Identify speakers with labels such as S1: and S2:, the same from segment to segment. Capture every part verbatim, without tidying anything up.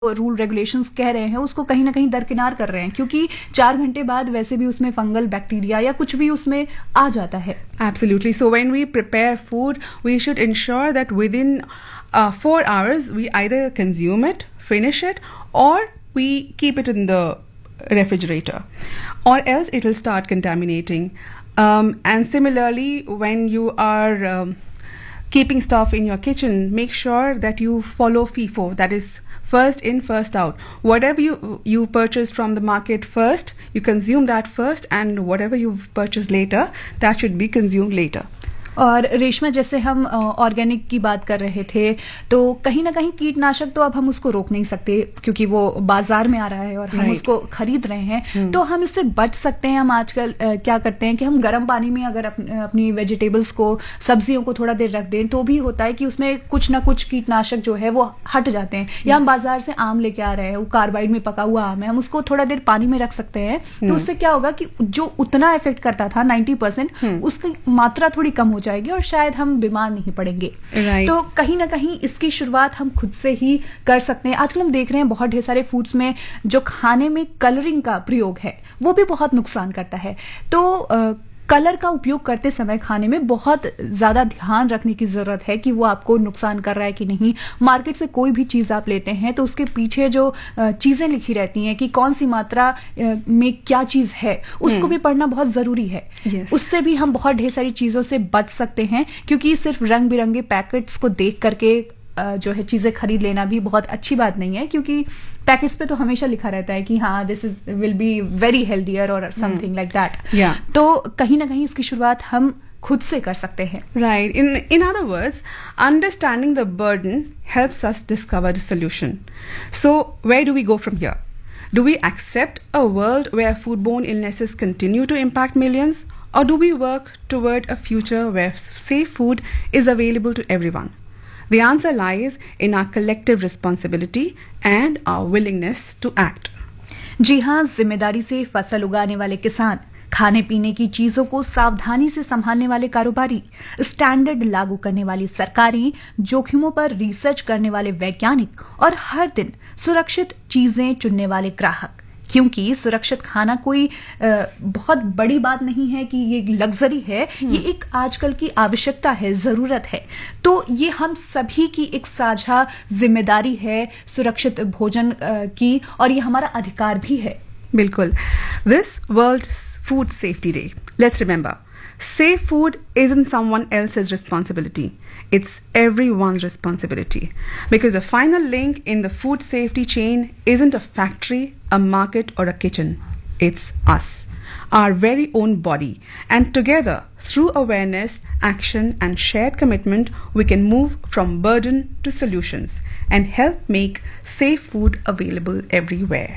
S1: Rule regulations कह रहे हैं उसको कहीं ना कहीं दरकिनार कर रहे हैं, क्योंकि चार घंटे बाद वैसे भी उसमें फंगल बैक्टीरिया या कुछ भी उसमें आ जाता है.
S2: Absolutely. So when we prepare food, we should ensure that within uh, four hours we either consume it, finish it, or we keep it in the refrigerator, or else it will start contaminating. Um, and similarly, when you are um, keeping stuff in your kitchen, make sure that you follow FIFO, that is first in, first out. Whatever you you purchase from the market first, you consume that first, and whatever you've purchased later, that should be consumed later.
S1: और रेशमा, जैसे हम organic की बात कर रहे थे, तो कहीं ना कहीं कीटनाशक तो अब हम उसको रोक नहीं सकते क्योंकि वो बाजार में आ रहा है और हम right. उसको खरीद रहे हैं. hmm. तो हम इससे बच सकते हैं. हम आजकल आ, क्या करते हैं कि हम गर्म पानी में अगर अप, अपनी वेजिटेबल्स को, सब्जियों को थोड़ा देर रख दें, तो भी होता है कि उसमें कुछ ना कुछ कीटनाशक जो है वो हट जाते हैं. yes. या हम बाजार से आम लेके आ रहे हैं, वो कार्बाइड में पका हुआ आम है, हम उसको थोड़ा देर पानी में रख सकते हैं. hmm. तो उससे क्या होगा कि जो उतना इफेक्ट करता था नाइन्टी परसेंट hmm. उसकी मात्रा थोड़ी कम हो जाएगी और शायद हम बीमार नहीं पड़ेंगे. right. तो कहीं ना कहीं इसकी शुरुआत हम खुद से ही कर सकते हैं. आजकल हम देख रहे हैं बहुत ढेर सारे फूड्स में जो खाने में कलरिंग का प्रयोग है वो भी बहुत नुकसान करता है. तो आ, कलर का उपयोग करते समय खाने में बहुत ज्यादा ध्यान रखने की जरूरत है कि वो आपको नुकसान कर रहा है कि नहीं. मार्केट से कोई भी चीज आप लेते हैं तो उसके पीछे जो चीजें लिखी रहती हैं कि कौन सी मात्रा में क्या चीज है, उसको भी पढ़ना बहुत जरूरी है. yes. उससे भी हम बहुत ढेर सारी चीजों से बच सकते हैं, क्योंकि सिर्फ रंग बिरंगे पैकेट्स को देख करके जो है चीजें खरीद लेना भी बहुत अच्छी बात नहीं है, क्योंकि पैकेट्स पे तो हमेशा लिखा रहता है कि हाँ this is will be very healthier और समथिंग लाइक दैट. तो कहीं ना कहीं इसकी शुरुआत हम खुद से कर सकते हैं.
S2: Right. In in other words, understanding the burden helps us discover the solution. So where do we go from here? Do we accept a world where foodborne illnesses continue to impact millions, or do we work toward a future where safe food is available to everyone? The answer lies in our collective responsibility and our willingness to act.
S1: जी हाँ, जिम्मेदारी से फसल उगाने वाले किसान, खाने पीने की चीजों को सावधानी से संभालने वाले कारोबारी, स्टैंडर्ड लागू करने वाली सरकारें, जोखिमों पर रिसर्च करने वाले वैज्ञानिक और हर दिन सुरक्षित चीजें चुनने वाले ग्राहक. क्योंकि सुरक्षित खाना कोई आ, बहुत बड़ी बात नहीं है कि ये लग्जरी है, ये एक आजकल की आवश्यकता है, जरूरत है. तो ये हम सभी की एक साझा जिम्मेदारी है सुरक्षित भोजन आ, की, और ये हमारा अधिकार भी है.
S2: बिल्कुल. This World Food Safety Day. Let's remember, safe food isn't someone else's responsibility. It's everyone's responsibility, because the final link in the food safety chain isn't a factory, a market, or a kitchen. It's us, our very own body. And together, through awareness, action, and shared commitment, we can move from burden to solutions and help make safe food available everywhere.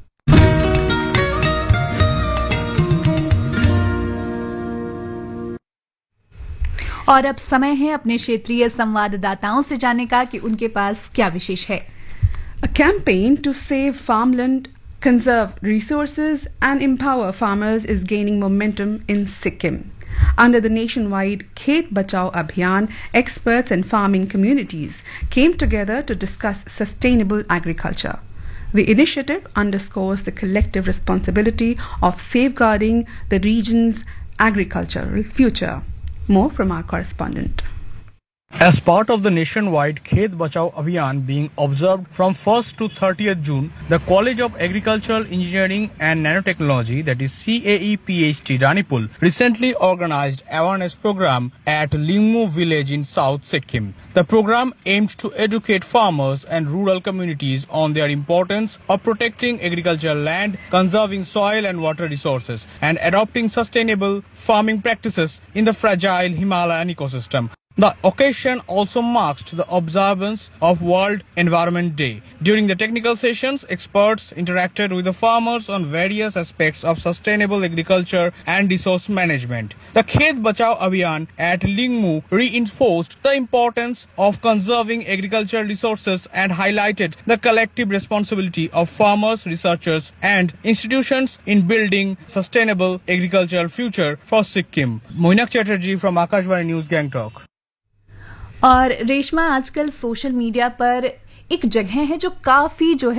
S1: और अब समय है अपने क्षेत्रीय संवाददाताओं से जानने का कि उनके पास क्या विशेष है.
S2: A campaign to save farmland, conserve resources, and empower farmers is gaining momentum in Sikkim. Under the nationwide Khet Bachao Abhiyan, experts and farming communities came together to discuss sustainable agriculture. The initiative underscores the collective responsibility of safeguarding the region's agricultural future. More from our correspondent.
S3: As part of the nationwide Khet Bachao Abhiyan being observed from first to thirtieth June, the College of Agricultural Engineering and Nanotechnology, that is C A E P H D Ranipul, recently organized awareness program at Lingmu village in South Sikkim. The program aimed to educate farmers and rural communities on their importance of protecting agricultural land, conserving soil and water resources, and adopting sustainable farming practices in the fragile Himalayan ecosystem. The occasion also marked the observance of World Environment Day. During the technical sessions, experts interacted with the farmers on various aspects of sustainable agriculture and resource management. The Khet Bachao Abhiyan at Lingmu reinforced the importance of conserving agricultural resources and highlighted the collective responsibility of farmers, researchers, and institutions in building sustainable agricultural future for Sikkim. Moinak Chatterjee from Akashvani News, Gangtok.
S1: और रेशमा, आजकल social media पर एक जगह है जो काफी जो है